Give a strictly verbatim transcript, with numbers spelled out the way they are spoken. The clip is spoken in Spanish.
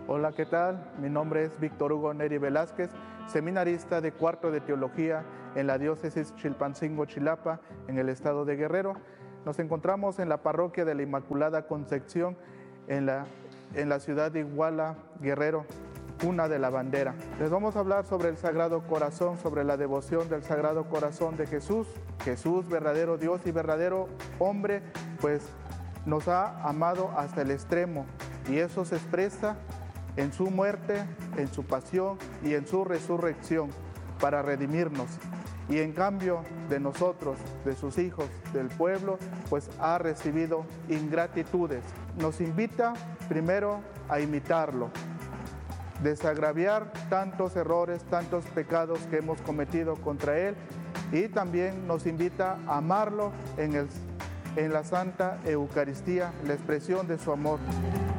Hola, ¿qué tal? Mi nombre es Víctor Hugo Neri Velázquez, seminarista de cuarto de Teología en la diócesis Chilpancingo-Chilapa, en el estado de Guerrero. Nos encontramos en la parroquia de la Inmaculada Concepción, en la, en la ciudad de Iguala, Guerrero, cuna de la bandera. Les vamos a hablar sobre el Sagrado Corazón, sobre la devoción del Sagrado Corazón de Jesús. Jesús, verdadero Dios y verdadero hombre, pues nos ha amado hasta el extremo, y eso se expresa en su muerte, en su pasión y en su resurrección para redimirnos. Y en cambio de nosotros, de sus hijos, del pueblo, pues ha recibido ingratitudes. Nos invita primero a imitarlo, desagraviar tantos errores, tantos pecados que hemos cometido contra él, y también nos invita a amarlo en, el, en la Santa Eucaristía, la expresión de su amor.